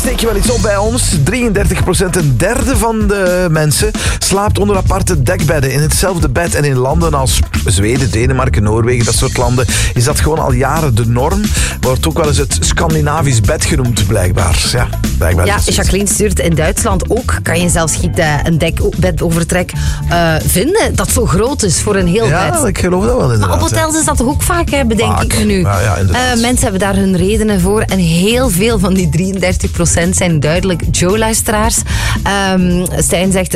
steek je wel iets op bij ons. 33%, een derde van de mensen, slaapt onder aparte dekbedden. In hetzelfde bed. En in landen als Zweden, Denemarken, Noorwegen, dat soort landen, is dat gewoon al jaren de norm. Wordt ook wel eens het Scandinavisch bed genoemd, blijkbaar. Ja, blijkbaar. Ja, Jacqueline stuurt in Duitsland ook. Kan je zelfs een dekbedovertrek vinden dat zo groot is voor een heel bed. Ja, ik geloof dat wel inderdaad. Maar op hotels is dat toch ook vaak, hè, bedenk ik me nu. Ja, mensen hebben daar hun redenen voor. En heel veel van die 33% zijn duidelijk Joe-luisteraars. Stijn zegt,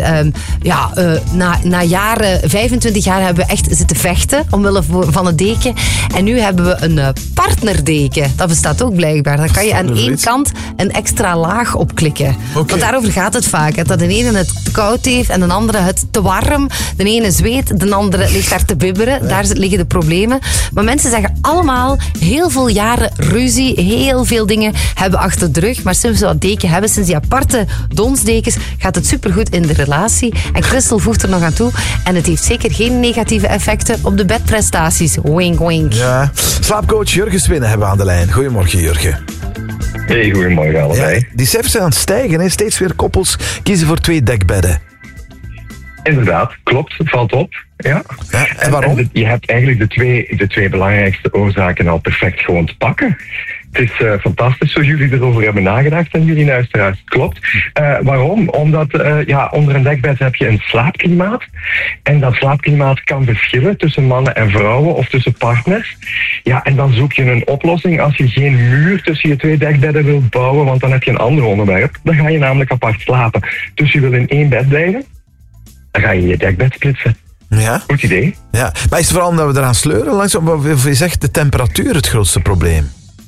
na jaren, 25 jaar hebben we echt zitten vechten omwille van het deken. En nu hebben we een partnerdeken. Dat bestaat ook blijkbaar. Dan kan je aan één kant een extra laag opklikken. Okay. Want daarover gaat het vaak. Hè, dat de ene het te koud heeft en de andere het te warm. De ene zweet, de andere ligt daar te bibberen. Ja. Daar liggen de problemen. Maar mensen zeggen allemaal heel veel jaren ruzie. Heel veel dingen hebben achter de rug. Maar sinds we dat deken hebben, sinds die aparte donsdekens, gaat het supergoed in de relatie. En Christel voegt er nog aan toe. En het heeft zeker geen negatieve effecten op de bedprestaties. Wink, wink. Ja. Slaapcoach Jurgen Swinnen hebben we aan de lijn. Goedemorgen, Jurgen. Hey, goedemorgen allebei. Ja, die cijfers zijn aan het stijgen. Hè? Steeds weer koppels kiezen voor 2 dekbedden. Inderdaad, klopt. Valt op. Ja. En waarom? En je hebt eigenlijk de twee belangrijkste oorzaken al perfect gewoon te pakken. Het is fantastisch zoals jullie erover hebben nagedacht en jullie luisteraars. Klopt. Waarom? Omdat onder een dekbed heb je een slaapklimaat. En dat slaapklimaat kan verschillen tussen mannen en vrouwen of tussen partners. Ja, en dan zoek je een oplossing als je geen muur tussen je 2 dekbedden wilt bouwen, want dan heb je een ander onderwerp. Dan ga je namelijk apart slapen. Dus je wil in 1 bed blijven, dan ga je je dekbed splitsen. Ja. Goed idee. Ja. Maar is het vooral omdat we eraan sleuren? Of je zegt de temperatuur het grootste probleem?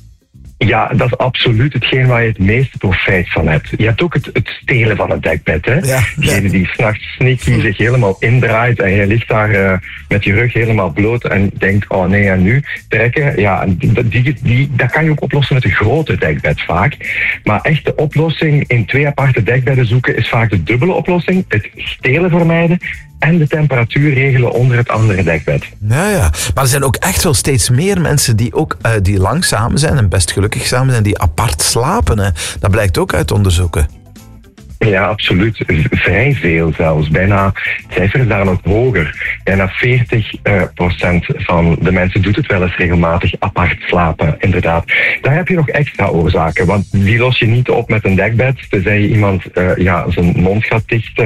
Ja, dat is absoluut hetgeen waar je het meeste profijt van hebt. Je hebt ook het stelen van het dekbed, hè? Ja. Degene die 's nachts sneaky zich helemaal indraait en je ligt daar met je rug helemaal bloot en denkt, oh nee, en nu trekken. Ja, dat kan je ook oplossen met een grote dekbed vaak. Maar echt de oplossing in 2 aparte dekbedden zoeken is vaak de dubbele oplossing. Het stelen vermijden en de temperatuur regelen onder het andere dekbed. Ja. Maar er zijn ook echt wel steeds meer mensen die lang samen zijn en best gelukkig samen zijn, die apart slapen. Hè. Dat blijkt ook uit onderzoeken. Ja, absoluut. Vrij veel zelfs. Bijna, het cijfer is daar nog hoger. Bijna 40% van de mensen doet het wel eens regelmatig apart slapen, inderdaad. Daar heb je nog extra oorzaken, want die los je niet op met een dekbed. Tenzij je iemand zijn mond gaat dicht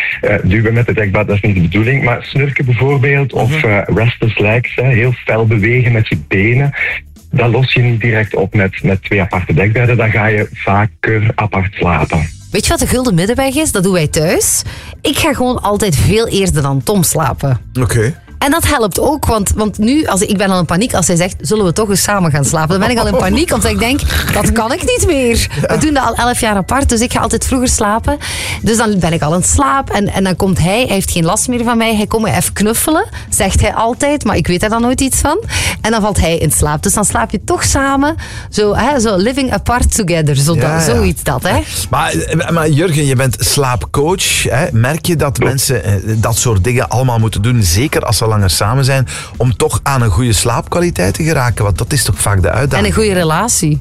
duwen met het dekbed, dat is niet de bedoeling. Maar snurken bijvoorbeeld, of restless legs, heel fel bewegen met je benen. Dat los je niet direct op met 2 aparte dekbedden. Dan ga je vaker apart slapen. Weet je wat de gulden middenweg is? Dat doen wij thuis. Ik ga gewoon altijd veel eerder dan Tom slapen. Oké. En dat helpt ook, want nu, ik ben al in paniek als hij zegt, zullen we toch eens samen gaan slapen? Dan ben ik al in paniek, omdat ik denk, dat kan ik niet meer. We doen dat al 11 jaar apart, dus ik ga altijd vroeger slapen. Dus dan ben ik al in slaap en dan komt hij heeft geen last meer van mij. Hij komt me even knuffelen, zegt hij altijd, maar ik weet daar dan nooit iets van. En dan valt hij in slaap. Dus dan slaap je toch samen, zo living apart together, zoiets dat. Hè? Maar Jurgen, je bent slaapcoach. Hè? Merk je dat mensen dat soort dingen allemaal moeten doen, zeker als ze langer samen zijn, om toch aan een goede slaapkwaliteit te geraken? Want dat is toch vaak de uitdaging. En een goede relatie.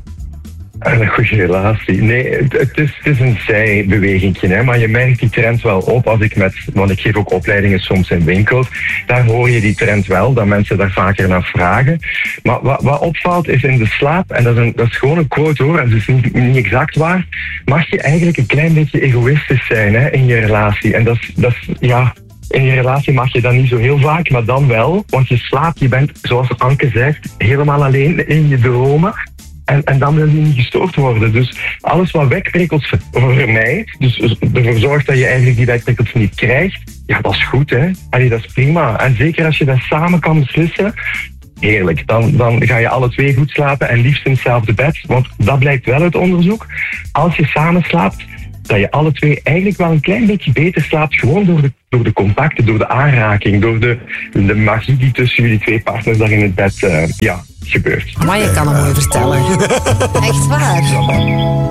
En een goede relatie. Nee, het is een zijbewegingje, hè, maar je merkt die trend wel op want ik geef ook opleidingen soms in winkels. Daar hoor je die trend wel, dat mensen daar vaker naar vragen. Maar wat opvalt is in de slaap, en dat is gewoon een quote hoor, en dat is niet exact waar, mag je eigenlijk een klein beetje egoïstisch zijn, hè, in je relatie. En dat is in je relatie mag je dat niet zo heel vaak, maar dan wel. Want je slaapt, je bent, zoals Anke zegt, helemaal alleen in je dromen. En dan wil je niet gestoord worden. Dus alles wat wekprikkels vermijdt, dus ervoor zorgt dat je eigenlijk die wekprikkels niet krijgt, ja, dat is goed, hè. Allee, dat is prima. En zeker als je dat samen kan beslissen, heerlijk. Dan ga je alle 2 goed slapen en liefst in hetzelfde bed. Want dat blijkt wel uit onderzoek. Als je samen slaapt, dat je alle 2 eigenlijk wel een klein beetje beter slaapt, gewoon door de contacten, door de aanraking, door de magie die tussen jullie 2 partners daar in het bed gebeurt. Maar je kan hem mooi vertellen. Echt waar.